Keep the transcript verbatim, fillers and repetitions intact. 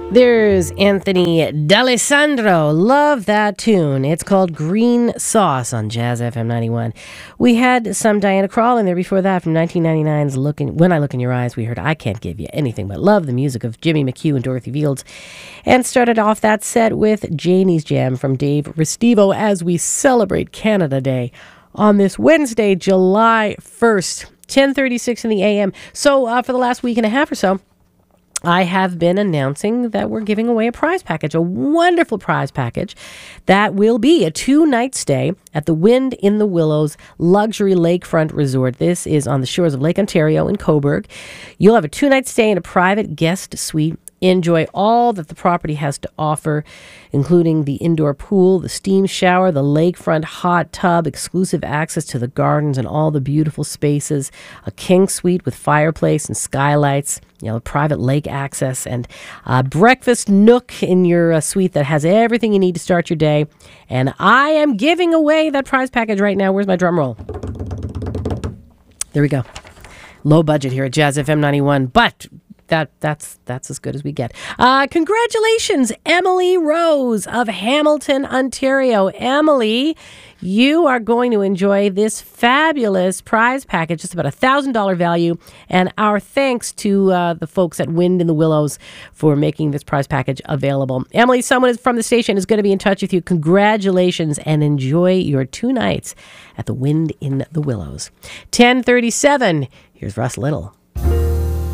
There's Anthony D'Alessandro. Love that tune. It's called Green Sauce on Jazz F M ninety-one. We had some Diana Krall in there before that from nineteen ninety-nine's Looking, When I Look in Your Eyes. We heard I Can't Give You Anything But Love, the music of Jimmy McHugh and Dorothy Fields. And started off that set with Janie's Jam from Dave Restivo as we celebrate Canada Day on this Wednesday, July first, ten thirty-six in the A M. So uh, for the last week and a half or so, I have been announcing that we're giving away a prize package, a wonderful prize package that will be a two-night stay at the Wind in the Willows Luxury Lakefront Resort. This is on the shores of Lake Ontario in Cobourg. You'll have a two-night stay in a private guest suite. Enjoy all that the property has to offer, including the indoor pool, the steam shower, the lakefront hot tub, exclusive access to the gardens and all the beautiful spaces, a king suite with fireplace and skylights, you know, private lake access, and a breakfast nook in your uh, suite that has everything you need to start your day. And I am giving away that prize package right now. Where's my drum roll? There we go. Low budget here at Jazz F M ninety-one, but That that's that's as good as we get. Uh, congratulations, Emily Rose of Hamilton, Ontario. Emily, you are going to enjoy this fabulous prize package. It's about a thousand dollar value, and our thanks to uh, the folks at Wind in the Willows for making this prize package available. Emily, someone is from the station is going to be in touch with you. Congratulations, and enjoy your two nights at the Wind in the Willows. ten thirty-seven. Here's Russ Little.